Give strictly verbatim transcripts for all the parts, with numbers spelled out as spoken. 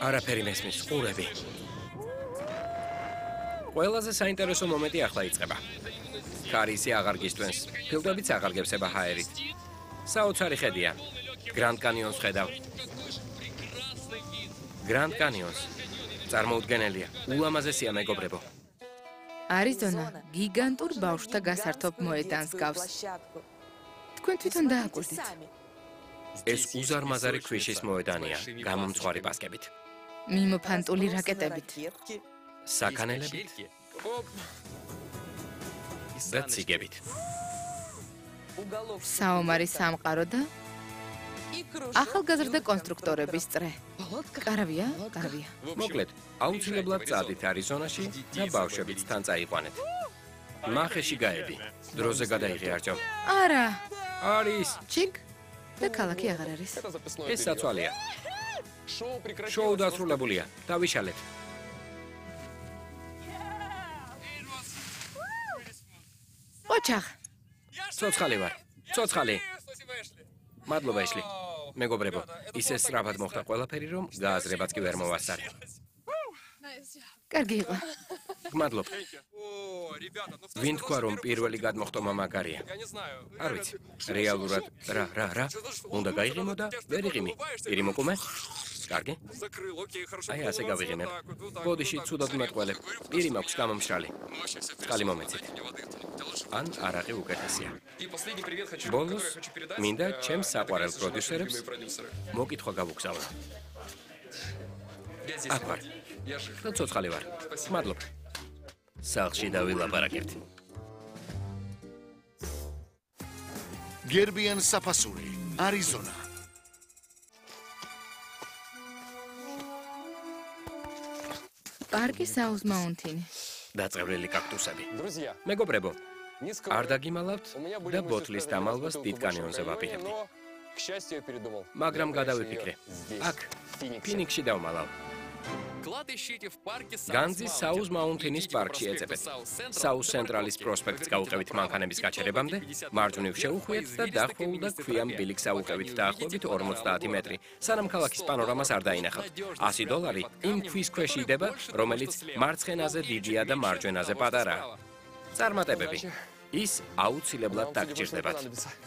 არაფერი მესმის, ყურები. ყველაზე საინტერესო მომენტი ახლა იწყება. ქარისი აღარ გისტვენს, ფილტვებიც აღარ გევსება ჰაერით. საოცარი ხედია. გრანდ კანიონს ხედავ. გრანდ კანიონს. წარმოუდგენელია. ულამაზესია მეგობრებო. არიზონა გიგანტურ ბავშვთა გასართობ მოედანს გავს. თქვენ თვითონ დააკვირდით. ეს უზარმაზარი ქვიშის მოედანია, გამომწვარი პასკებით. მიმოფანტული რაკეტებით. საქანელებით და ციგებით. საომარი სამყარო და ახალგაზრდა კონსტრუქტორების წრე. კარავია, კარავია. მოკლედ, აუცილებლად წადით არიზონაში და ბავშვებიც თან წაიყვანეთ. მახეში გაები. დროზე გადაიღე არჩევ. არა. არის. ჩიკ და ქალაქი აღარ არის. ეს საცვალია. შოუ დასრულებულია. დავიშალეთ. ოჩახ. ცოცხალი ვარ. ცოცხალი. მადლობა ეშლი. მეგობრებო, ისე სწრაფად მოხდა ყველაფერი, რომ გააზრებაც კი ვერ მოვასწარე. კარგი იყო. გმადლობ. ვინ თქვა, რომ პირველი გადმოხტომა მაგარია? არ ვიცი. რეალურად რა, რა, რა? უნდა გაიღიმო და ვერ იღიმი. პირი მოკუმე? კარგი. აი, ასე გავიღიმებ. ბოდიში ცუდად მეტყველებ. პირი მაქვს გამომშრალი. წყალი მომეცით. ან არაღი უკეთესია. ბოლოს მინდა ჩემს საყვარელ პროდიუსერებს მოკითხვა გავუგზავნო. აქ ვარ. და ცოცხალი ვარ. მადლობ. სახლში დავილაპარაკებთ. გერბიან საფასური, არიზონა. პარკი საუზ მაუნთინი. დაწევრილი კაქტუსები. მეგობრებო, არ დაგიმალავთ და ბოთლის დამალვას დიდ კანიონზე ვაპირებდი. მაგრამ გადავიფიქრე. აქ, ფინიქსში დავმალავ. განძი საუზ მაუნთინის პარკში ეწებეთ. საუზ ცენტრალის პროსპექტს გავუყევით მანქანების გაჩერებამდე, მარჯვნივ შევუხვიეთ და დახვეულ და ქვიან ბილიკს ავუყევით დაახლოებით ორმოცდაათი მეტრი, სანამ ქალაქის პანორამას არ დაინახავთ. ასი დოლარი იმ ქვის ქვეშ იდება, რომელიც მარცხენაზე დიდია და მარჯვენაზე პატარაა. წარმატებები. ის აუცილებლად დაგჭირდებათ.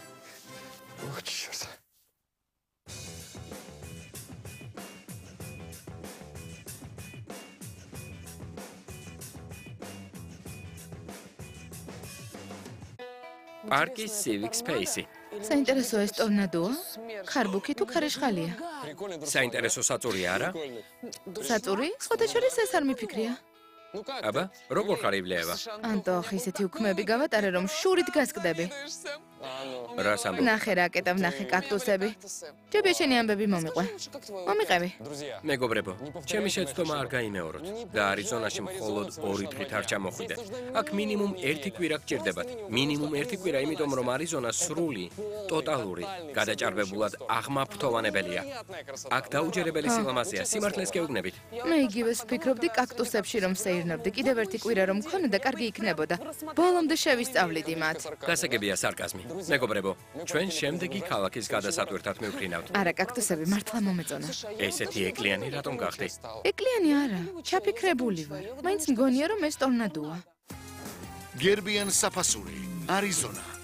პარკის civic space. საინტერესო ეს ტორნადოა? ხარბუქი თუ ქარეშხალია? საინტერესო საწურია არა? საწური? სხვათა შორის ეს არ მიფიქრია. აბა, როგორ ხარ ივლეევა? ანტოხ, ისეთი უქმები გავატარე, რომ შურით გასკდები. რას ამბობ? ნახე რაკეტა, ნახე კაქტუსები. ჯობია შენი ამბები მომიყვე. მომიყევი. მეგობრებო, ჩემი შეცდომა არ გაიმეოროთ და არიზონაში მხოლოდ ორი დღით არ ჩამოხვიდეთ. აქ მინიმუმ ერთი კვირა გჭირდებათ. მინიმუმ ერთი კვირა, იმიტომ რომ არიზონა სრული, ტოტალური, გადაჭარბებულად აღმაფრთოვანებელია. აქ დაუჯერებელი სილამაზეა, სიმართლეს გეუბნებით. მე იგივეს ვფიქრობდი კაქტუსებში რომ სეირნობდი. კიდევ ერთი კვირა რომ მქონოდა, კარგი იქნებოდა. ბოლომდე შევისწავლიდი მათ. გასაგებია სარკაზმი. მეგობრებო, ჩვენ შემდეგი ქალაქის გადასატვირთად მივფრინავთ. არა, კაქტუსები მართლა მომეწონა. ესეთი ეკლიანი რატომ გახდი? ეკლიანი არა, ჩაფიქრებული ვარ. მაინც მგონია რომ ეს ტორნადოა. გერბიან საფასური, არიზონა.